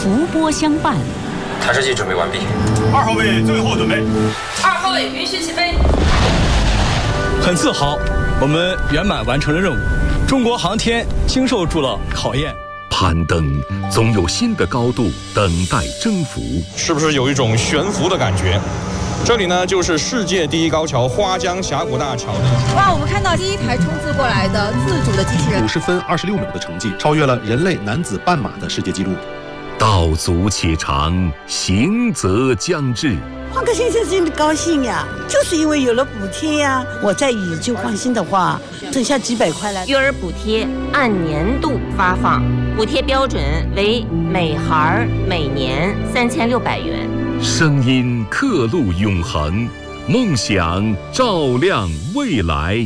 伏波相伴。 探视器准备完毕。 2号位最后准备。 2号位允许起飞。 很自豪，我们圆满完成了任务。中国航天经受住了考验。 攀登总有新的高度等待征服， 是不是有一种悬浮的感觉？这里呢，就是世界第一高桥花江峡谷大桥的。 哇，我们看到第一台冲刺过来的自主的机器人， 50分26秒的成绩，超越了人类男子半马的世界纪录。 道阻且长，行则将至。 换个先生真的高兴呀，就是因为有了补贴呀。我在以就放心的话，剩下几百块了。 育儿补贴按年度发放，补贴标准为每孩每年3600元。 声音刻录永恒，梦想照亮未来。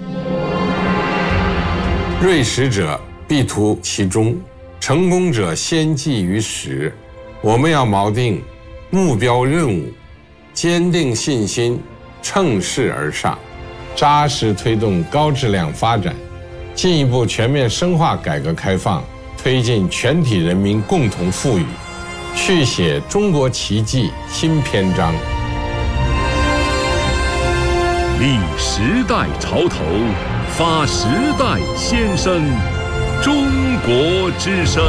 锐识者必图其中，成功者先记于始。我们要锚定目标任务，坚定信心，乘势而上，扎实推动高质量发展，进一步全面深化改革开放，推进全体人民共同富裕，续写中国奇迹新篇章。 立时代潮头，发时代先声，中国之声。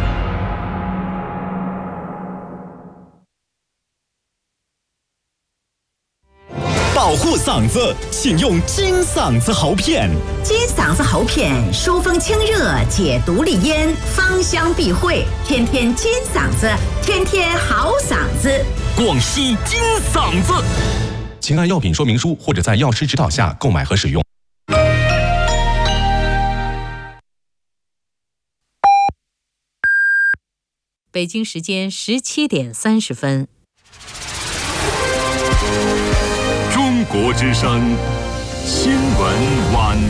保护嗓子，请用金嗓子喉片。 金嗓子喉片疏风清热，解毒利咽，芳香避秽，天天金嗓子，天天好嗓子。 广西金嗓子，请按药品说明书或者在药师指导下购买和使用。 北京时间17点30分。 中国之声新闻晚